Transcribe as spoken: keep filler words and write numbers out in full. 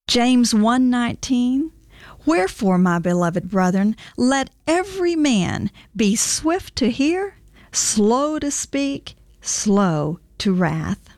James one nineteen, wherefore, my beloved brethren, let every man be swift to hear, slow to speak, slow to wrath.